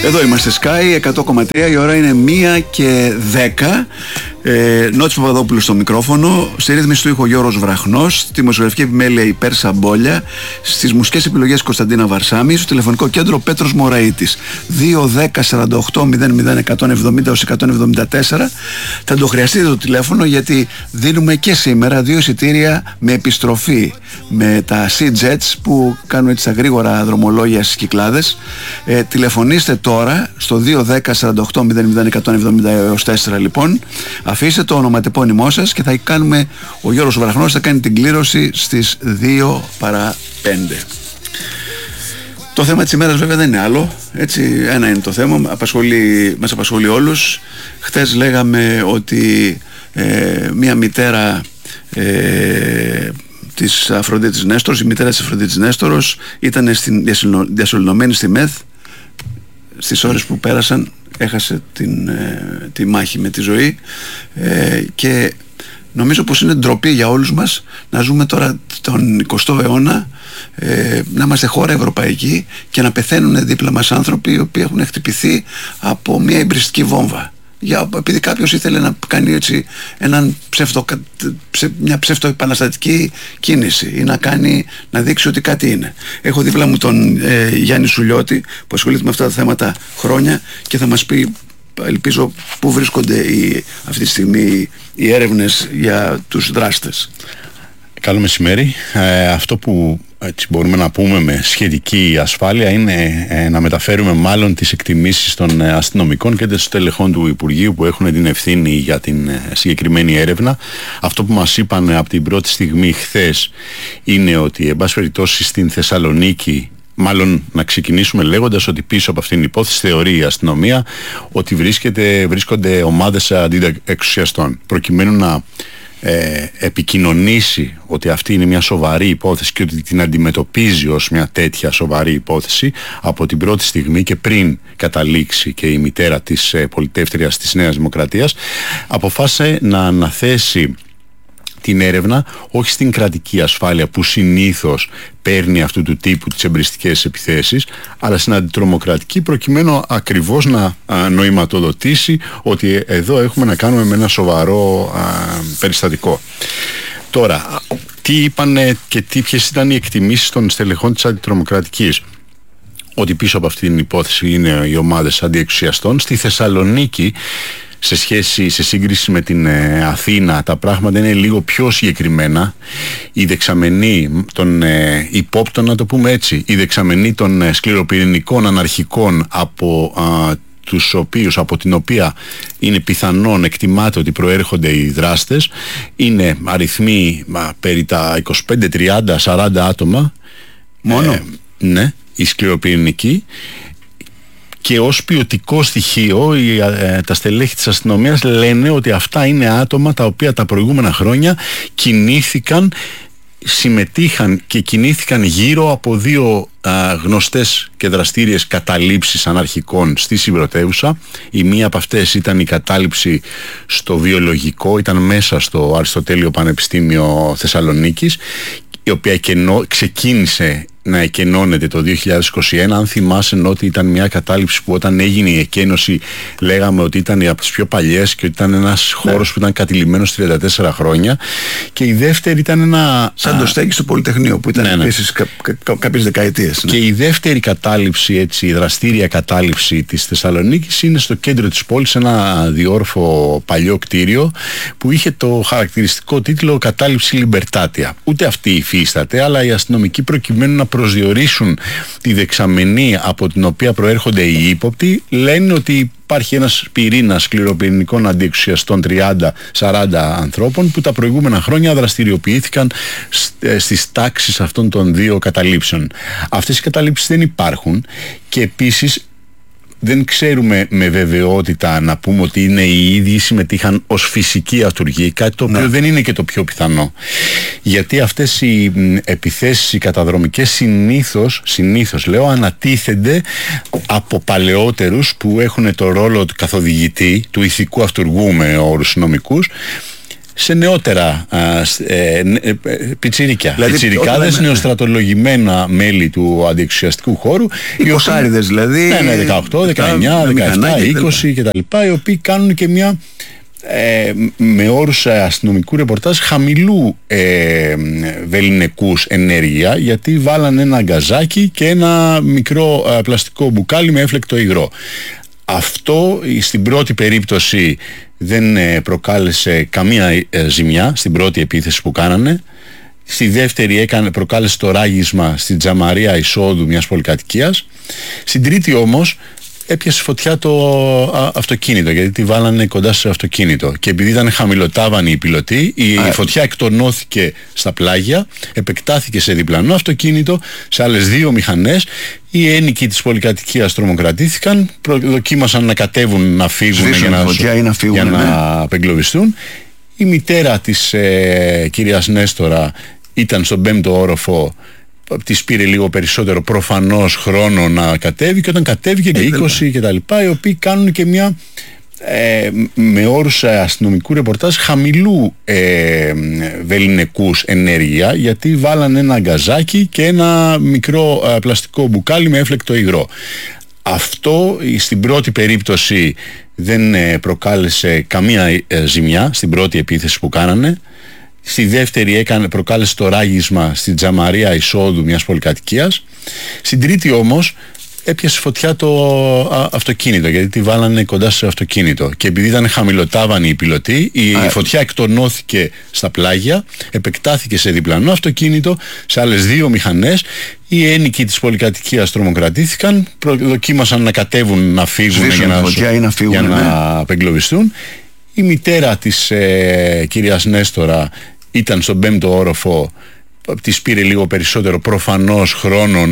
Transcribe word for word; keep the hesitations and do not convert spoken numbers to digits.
Εδώ είμαστε Sky εκατό κόμμα τρία, η ώρα είναι μία και δέκα. Ε, Νότης Παπαδόπουλος στο μικρόφωνο, στη ρύθμιση του ήχου Γιώργος Βραχνός, στη δημοσιογραφική επιμέλεια η Πέρσα Μπόλια, στις μουσικές επιλογές Κωνσταντίνα Βαρσάμι, στο τηλεφωνικό κέντρο Πέτρος Μωραΐτης. δύο δέκα σαράντα οκτώ μηδέν μηδέν εκατόν εβδομήντα εκατόν εβδομήντα τέσσερα. Θα το χρειαστείτε το τηλέφωνο, γιατί δίνουμε και σήμερα δύο εισιτήρια με επιστροφή με τα Sea-Jets που κάνουν έτσι τα γρήγορα δρομολόγια στις Κυκλάδες. Ε, τηλεφωνήστε τώρα στο δύο δέκα σαράντα οκτώ μηδέν μηδέν εκατόν εβδομήντα τέσσερα λοιπόν. Αφήστε το ονοματεπώνυμό σας και θα κάνουμε, ο Γιώργος Βραχνός θα κάνει την κλήρωση στις δύο παρά πέντε. Το θέμα της ημέρας βέβαια δεν είναι άλλο, έτσι, ένα είναι το θέμα, απασχολεί, μας απασχολεί όλους. Χθες λέγαμε ότι ε, μια μητέρα ε, της Αφροδίτης Νέστορος, η μητέρα της Αφροδίτης Νέστορος ήταν στην, διασωληνωμένη στη ΜΕΘ. Στις ώρες που πέρασαν έχασε την, ε, τη μάχη με τη ζωή, ε, και νομίζω πως είναι ντροπή για όλους μας να ζούμε τώρα τον εικοστό αιώνα, ε, να είμαστε χώρα ευρωπαϊκή και να πεθαίνουν δίπλα μας άνθρωποι οι οποίοι έχουν χτυπηθεί από μια εμπριστική βόμβα. Για, επειδή κάποιος ήθελε να κάνει έτσι έναν ψευτο, ψε, μια ψευτοεπαναστατική κίνηση ή να, κάνει, να δείξει ότι κάτι είναι. Έχω δίπλα μου τον ε, Γιάννη Σουλιώτη που ασχολείται με αυτά τα θέματα χρόνια και θα μας πει, ελπίζω, πού βρίσκονται οι, αυτή τη στιγμή οι έρευνες για τους δράστες. Καλό μεσημέρι. Ε, αυτό που έτσι μπορούμε να πούμε με σχετική ασφάλεια είναι ε, να μεταφέρουμε μάλλον τις εκτιμήσεις των ε, αστυνομικών και των στελεχών του Υπουργείου που έχουν την ευθύνη για την ε, συγκεκριμένη έρευνα. Αυτό που μας είπαν ε, από την πρώτη στιγμή χθες είναι ότι, εν πάση περιπτώσει, στην Θεσσαλονίκη, μάλλον να ξεκινήσουμε λέγοντας ότι πίσω από αυτήν την υπόθεση θεωρεί η αστυνομία ότι βρίσκεται, βρίσκονται ομάδες αντιεξουσιαστών, προκειμένου να Ε, επικοινωνήσει ότι αυτή είναι μια σοβαρή υπόθεση και ότι την αντιμετωπίζει ως μια τέτοια σοβαρή υπόθεση από την πρώτη στιγμή και πριν καταλήξει και η μητέρα της ε, πολιτεύτριας της Νέας Δημοκρατίας, αποφάσισε να αναθέσει την έρευνα όχι στην κρατική ασφάλεια που συνήθως παίρνει αυτού του τύπου τις εμπριστικές επιθέσεις, αλλά στην αντιτρομοκρατική, προκειμένου ακριβώς να α, νοηματοδοτήσει ότι εδώ έχουμε να κάνουμε με ένα σοβαρό α, περιστατικό. Τώρα, τι είπανε και τι, ποιες ήταν οι εκτιμήσεις των στελεχών της αντιτρομοκρατικής? Ότι πίσω από αυτή την υπόθεση είναι οι ομάδες αντιεξουσιαστών. Στη Θεσσαλονίκη, σε σχέση, σε σύγκριση με την ε, Αθήνα, τα πράγματα είναι λίγο πιο συγκεκριμένα. Οι δεξαμενοί των ε, υπόπτων, να το πούμε έτσι, οι δεξαμενοί των ε, σκληροπυρηνικών αναρχικών από α, τους οποίους, από την οποία είναι πιθανόν, εκτιμάται ότι προέρχονται οι δράστες, είναι αριθμοί α, περί τα είκοσι πέντε, τριάντα, σαράντα άτομα μόνο. Ε, ναι, οι σκληροπυρηνικοί. Και ως ποιοτικό στοιχείο οι, ε, τα στελέχη της αστυνομίας λένε ότι αυτά είναι άτομα τα οποία τα προηγούμενα χρόνια κινήθηκαν, συμμετείχαν και κινήθηκαν γύρω από δύο α, γνωστές και δραστήριες καταλήψεις αναρχικών στη Συμπρωτεύουσα. Η μία από αυτές ήταν η κατάληψη στο βιολογικό, ήταν μέσα στο Αριστοτέλειο Πανεπιστήμιο Θεσσαλονίκης, η οποία κενώ, ξεκίνησε να εκενώνεται το δύο χιλιάδες είκοσι ένα. Αν θυμάσαι, ότι ήταν μια κατάληψη που όταν έγινε η εκένωση λέγαμε ότι ήταν από τις πιο παλιές και ότι ήταν ένας ναι. χώρος που ήταν κατηλημμένος τριάντα τέσσερα χρόνια. Και η δεύτερη ήταν ένα... σαν το στέκι στο Πολυτεχνείο που ήταν ναι, ναι. επίσης κα, κα, κάποιες δεκαετίες. Ναι. Και η δεύτερη κατάληψη, έτσι, η δραστήρια κατάληψη της Θεσσαλονίκης είναι στο κέντρο της πόλης, ένα διόρφο παλιό κτίριο που είχε το χαρακτηριστικό τίτλο «Κατάληψη Λιμπερτάτια». Ούτε αυτή υφίσταται, αλλά οι αστυνομικοί, προκειμένου να προσδιορίσουν τη δεξαμενή από την οποία προέρχονται οι ύποπτοι, λένε ότι υπάρχει ένας πυρήνας σκληροπυρηνικών αντιεξουσιαστών τριάντα σαράντα ανθρώπων που τα προηγούμενα χρόνια δραστηριοποιήθηκαν στις τάξεις αυτών των δύο καταλήψεων. Αυτές οι καταλήψεις δεν υπάρχουν και επίσης δεν ξέρουμε με βεβαιότητα να πούμε ότι είναι οι ίδιοι συμμετείχαν ως φυσικοί αυτούργοι, κάτι το οποίο ναι. δεν είναι και το πιο πιθανό. Γιατί αυτές οι επιθέσεις, οι καταδρομικές, συνήθως, συνήθως λέω, ανατίθενται από παλαιότερους που έχουν το ρόλο του καθοδηγητή, του ηθικού αυτούργου με όρους νομικούς, σε νεότερα ε, ε, πιτσιρίκια, δηλαδή, πιτσιρικάδες, λέμε... νεοστρατολογημένα μέλη του αντιεξουσιαστικού χώρου. Οι κοσάριδες δηλαδή. Ναι, ναι, δεκαοκτώ, δεκαεννιά, δεκαεπτά, είκοσι κτλ. Οι οποίοι κάνουν και μια ε, με όρους αστυνομικού ρεπορτάζ χαμηλού ε, βεληνικούς ενέργεια, γιατί βάλανε ένα γκαζάκι και ένα μικρό ε, πλαστικό μπουκάλι με έφλεκτο υγρό. Αυτό στην πρώτη περίπτωση δεν προκάλεσε καμία ζημιά στην πρώτη επίθεση που κάνανε. Στη δεύτερη έκανε, προκάλεσε το ράγισμα στην τζαμαρία εισόδου μιας πολυκατοικίας. Στην τρίτη όμως έπιασε φωτιά το αυτοκίνητο, γιατί τη βάλανε κοντά στο αυτοκίνητο, και επειδή ήταν χαμηλοτάβανη η πιλωτή, η Α, φωτιά εκτονώθηκε στα πλάγια, επεκτάθηκε σε διπλανό αυτοκίνητο, σε άλλες δύο μηχανές. Οι ένοικοι της πολυκατοικίας τρομοκρατήθηκαν, δοκίμασαν να κατέβουν, να φύγουν για να, φωτιά ή να, φύγουν, για ναι. να απεγκλωβιστούν. Η μητέρα της ε, κυρίας Νέστορα ήταν στον πέμπτο όροφο. Της πήρε λίγο περισσότερο προφανώς χρόνο να κατέβει, και όταν κατέβηκε και είκοσι και τα λοιπά, οι οποίοι κάνουν και μια ε, με όρους αστυνομικού ρεπορτάζ χαμηλού ε, βεληνικούς ενέργεια, γιατί βάλανε ένα γκαζάκι και ένα μικρό ε, πλαστικό μπουκάλι με έφλεκτο υγρό. Αυτό στην πρώτη περίπτωση δεν ε, προκάλεσε καμία ε, ζημιά στην πρώτη επίθεση που κάνανε. Στη δεύτερη έκανε, προκάλεσε το ράγισμα στην τζαμαρία εισόδου μιας πολυκατοικίας. Στην τρίτη όμως έπιασε φωτιά το α, αυτοκίνητο, γιατί τη βάλανε κοντά στο αυτοκίνητο, και επειδή ήταν χαμηλοτάβανη η πιλωτή, η Α, φωτιά εκτονώθηκε στα πλάγια, επεκτάθηκε σε διπλανό αυτοκίνητο, σε άλλες δύο μηχανές. Οι ένοικοι της πολυκατοικίας τρομοκρατήθηκαν, δοκίμασαν να κατέβουν, να φύγουν για να, φωτιά ή να, φύγουν, για ναι. να απεγκλωβιστούν. Η μητέρα της ε, κυρίας Νέστορα ήταν στον πέμπτο όροφο, της πήρε λίγο περισσότερο προφανώς χρόνο